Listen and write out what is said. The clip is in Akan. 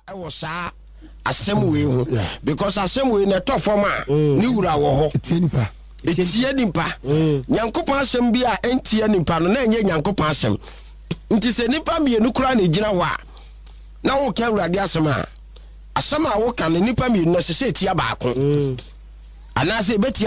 ɛwɔ saa asɛm wei ho because asɛm wei na ɛtɔ fam a ne wura wɔ hɔ etie nipa nyankopɔn asɛm bi a entie nipa no na enye nyankopɔn asɛm nti sɛ nipa mienu kura na gyina hɔ a na wo ka Awurade asɛm a wo ka no nipa mienu na sɛ etia baako anaasɛ